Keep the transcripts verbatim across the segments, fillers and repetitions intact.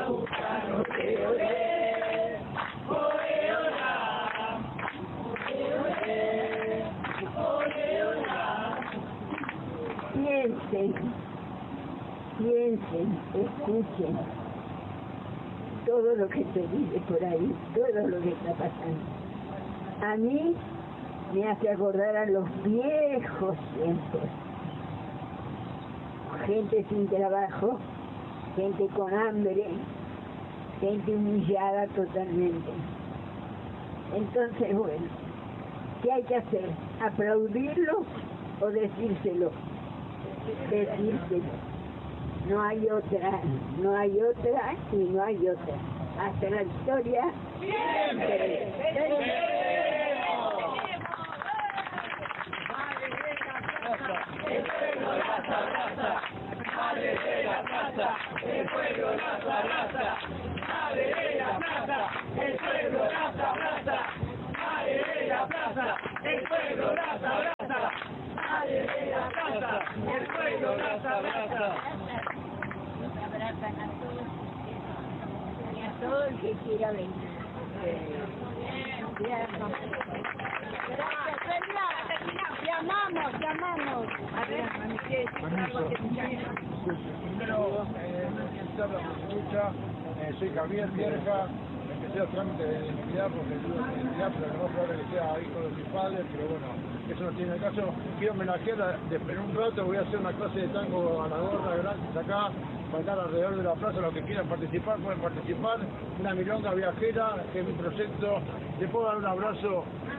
Piensen, piensen, escuchen todo lo que se dice por ahí, todo lo que está pasando. A mí me hace acordar a los viejos tiempos. Gente sin trabajo, gente con hambre, gente humillada totalmente. Entonces, bueno, ¿qué hay que hacer? ¿Aplaudirlo o decírselo? Decírselo. No hay otra, no hay otra y no hay otra. Hasta la victoria siempre. El pueblo las abraza, madre de la plaza, el pueblo las abraza, madre de la plaza, el pueblo las abraza, madre de la plaza, el pueblo las abraza, madre de la plaza, el pueblo las abraza. Abrazan a todos y a todo el que quiera venir. Gracias, Celia. Llamamos, llamamos. A ver, primero, eh, felicitar la lucha. Eh, soy Javier Vierja, empecé a trámite de identidad porque tuve una identidad, pero no probable que sea hijo de mis padres, pero bueno, eso no tiene caso. Quiero homenajear, en un rato voy a hacer una clase de tango a la gorra gratis acá, para estar alrededor de la plaza, los que quieran participar pueden participar. Una milonga viajera, que es mi proyecto. Les puedo dar un abrazo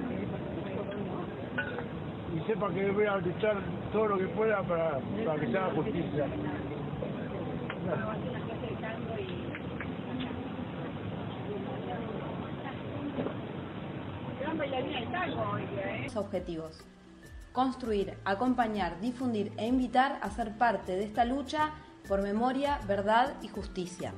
y sepa que voy a luchar todo lo que pueda para, para que se haga justicia. Objetivos: construir, acompañar, difundir e invitar a ser parte de esta lucha por memoria, verdad y justicia.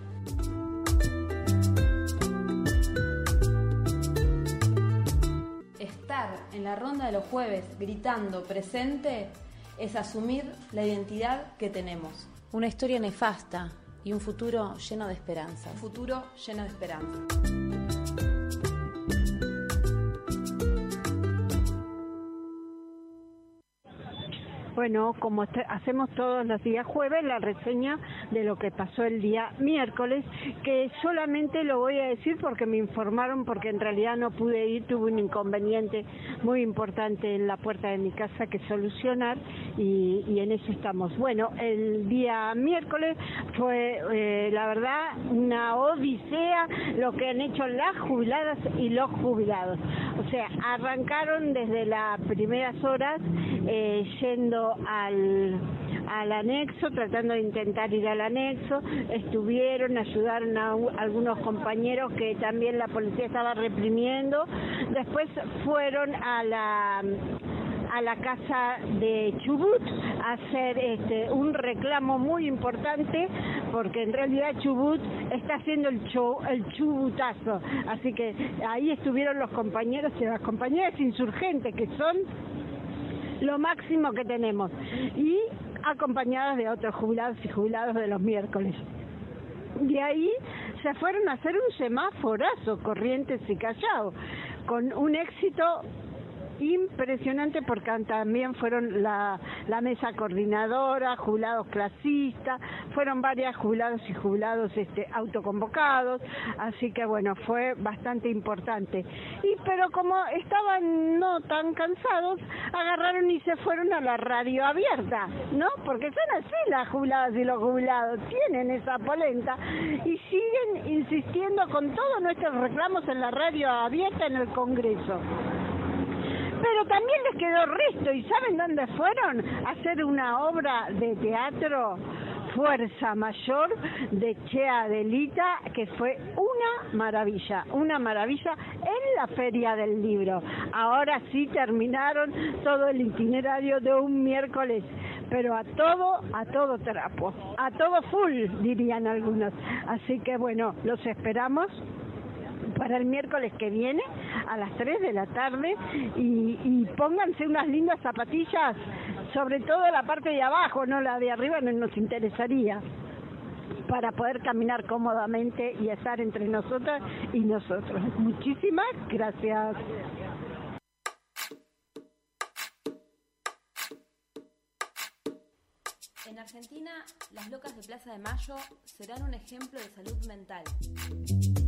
Estar en la ronda de los jueves gritando presente es asumir la identidad que tenemos. Una historia nefasta y un futuro lleno de esperanza. Un futuro lleno de esperanza. Bueno, como hacemos todos los días jueves, la reseña de lo que pasó el día miércoles, que solamente lo voy a decir porque me informaron, porque en realidad no pude ir, tuve un inconveniente muy importante en la puerta de mi casa que solucionar y, y en eso estamos. Bueno, el día miércoles fue, eh, la verdad, una odisea lo que han hecho las jubiladas y los jubilados. O sea, arrancaron desde las primeras horas eh, yendo al, al anexo, tratando de intentar ir al anexo, estuvieron, ayudaron a, a algunos compañeros que también la policía estaba reprimiendo, después fueron a la a la casa de Chubut a hacer este, un reclamo muy importante, porque en realidad Chubut está haciendo el, show, el chubutazo, así que ahí estuvieron los compañeros y las compañeras insurgentes, que son lo máximo que tenemos, y acompañadas de otros jubilados y jubilados de los miércoles. De ahí se fueron a hacer un semáforazo, Corrientes y Callao, con un éxito impresionante, porque también fueron la, la mesa coordinadora, jubilados clasistas, fueron varias jubilados y jubilados este, autoconvocados, así que bueno, fue bastante importante. Y pero como estaban no tan cansados, agarraron y se fueron a la radio abierta, ¿no? Porque son así las jubiladas y los jubilados, tienen esa polenta y siguen insistiendo con todos nuestros reclamos en la radio abierta en el Congreso. Pero también les quedó resto, ¿y saben dónde fueron? A hacer una obra de teatro, Fuerza Mayor, de Chea Adelita, que fue una maravilla, una maravilla en la Feria del Libro. Ahora sí terminaron todo el itinerario de un miércoles, pero a todo, a todo trapo, a todo full, dirían algunos. Así que bueno, los esperamos para el miércoles que viene a las tres de la tarde y, y pónganse unas lindas zapatillas, sobre todo la parte de abajo, no la de arriba, no nos interesaría. para poder caminar cómodamente y estar entre nosotras y nosotros. Muchísimas gracias. En Argentina, las locas de Plaza de Mayo serán un ejemplo de salud mental.